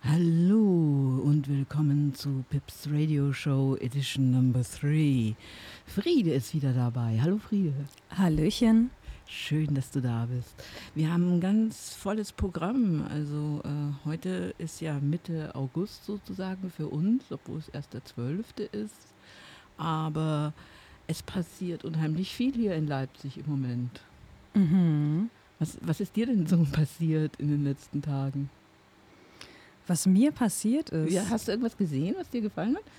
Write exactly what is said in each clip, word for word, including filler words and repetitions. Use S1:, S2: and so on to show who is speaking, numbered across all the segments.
S1: Hallo und willkommen zu Pips Radio Show Edition Number drei. Friede ist wieder dabei. Hallo Friede.
S2: Hallöchen.
S1: Schön, dass du da bist. Wir haben ein ganz volles Programm. Also äh, heute ist ja Mitte August sozusagen für uns, obwohl es erst der zwölfte ist. Aber es passiert unheimlich viel hier in Leipzig im Moment.
S2: Mhm.
S1: Was, was ist dir denn so passiert in den letzten Tagen?
S2: Was mir passiert ist?
S1: Ja, hast du irgendwas gesehen, was dir gefallen hat?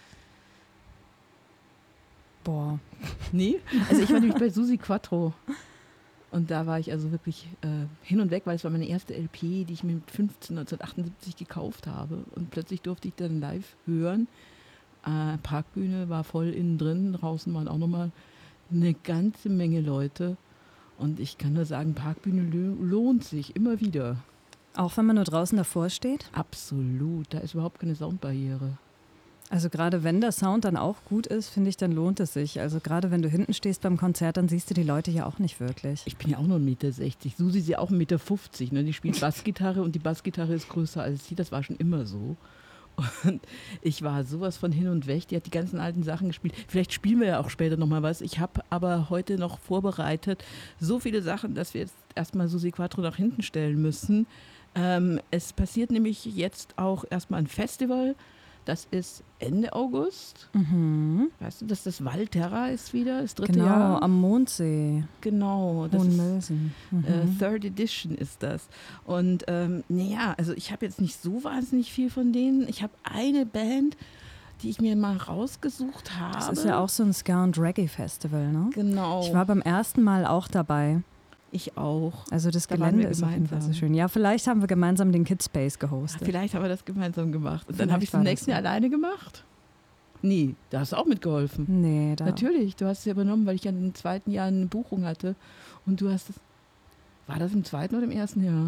S2: Boah.
S1: Nee? Also ich war nämlich bei Susi Quattro. Und da war ich also wirklich äh, hin und weg, weil es war meine erste L P, die ich mir mit fünfzehn neunzehnhundertachtundsiebzig gekauft habe. Und plötzlich durfte ich dann live hören. Äh, Parkbühne war voll innen drin. Draußen waren auch nochmal eine ganze Menge Leute. Und ich kann nur sagen, Parkbühne lo- lohnt sich immer wieder.
S2: Auch wenn man nur draußen davor steht?
S1: Absolut, da ist überhaupt keine Soundbarriere.
S2: Also gerade wenn der Sound dann auch gut ist, finde ich, dann lohnt es sich. Also gerade wenn du hinten stehst beim Konzert, dann siehst du die Leute ja auch nicht wirklich.
S1: Ich bin ja auch nur ein Meter sechzig. Susi ist ja auch ein Meter fünfzig. Ne? Die spielt Bassgitarre und die Bassgitarre ist größer als sie. Das war schon immer so. Und ich war sowas von hin und weg. Die hat die ganzen alten Sachen gespielt. Vielleicht spielen wir ja auch später nochmal was. Ich habe aber heute noch vorbereitet so viele Sachen, dass wir jetzt erstmal Susi Quattro nach hinten stellen müssen. Ähm, es passiert nämlich jetzt auch erstmal ein Festival. Das ist Ende August.
S2: Mhm.
S1: Weißt du, dass das Valterra ist wieder, das dritte
S2: Genau,
S1: Jahr?
S2: am Mondsee.
S1: Genau, das ist
S2: Hohenmölsen. Mhm.
S1: äh, Third Edition ist das. Und ähm, naja, also ich habe jetzt nicht so wahnsinnig viel von denen. Ich habe eine Band, die ich mir mal rausgesucht habe.
S2: Das ist ja auch so ein Ska- und Reggae-Festival, ne?
S1: Genau.
S2: Ich war beim ersten Mal auch dabei.
S1: Ich auch.
S2: Also das
S1: Da waren
S2: Gelände
S1: wir
S2: ist auf jeden Fall so
S1: gemeinsam.
S2: schön. Ja, vielleicht haben wir gemeinsam den Kidspace gehostet.
S1: Vielleicht haben wir das gemeinsam gemacht. Und dann
S2: Vielleicht
S1: habe ich es
S2: war
S1: im
S2: das
S1: nächsten
S2: so.
S1: Jahr alleine gemacht. Nee, da hast du auch mitgeholfen.
S2: Nee, da.
S1: Natürlich, du hast es ja übernommen, weil ich ja im zweiten Jahr eine Buchung hatte. Und du hast es. War das im zweiten oder im ersten Jahr?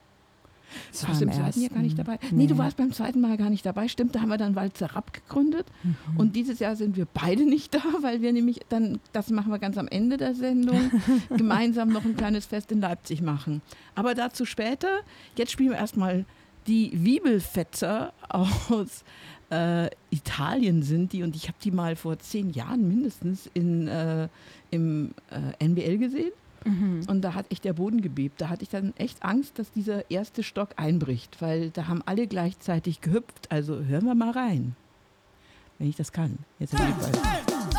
S2: Das
S1: Du
S2: war
S1: warst
S2: im
S1: im zweiten Jahr gar nicht
S2: ersten.
S1: dabei? Nee.
S2: Nee.
S1: du warst beim zweiten Mal gar nicht dabei. Stimmt, da haben wir dann Walzerab gegründet.
S2: Mhm.
S1: Und dieses Jahr sind wir beide nicht da, weil wir nämlich dann, das machen wir ganz am Ende der Sendung, gemeinsam noch ein kleines Fest in Leipzig machen. Aber dazu später. Jetzt spielen wir erstmal die Wiebelfetzer aus äh, Italien sind die. Und ich habe die mal vor zehn Jahren mindestens in, äh, im äh, N B L gesehen.
S2: Mhm.
S1: Und da hat echt der Boden gebebt. Da hatte ich dann echt Angst, dass dieser erste Stock einbricht, weil da haben alle gleichzeitig gehüpft. Also hören wir mal rein, wenn ich das kann. Jetzt auf jeden Fall.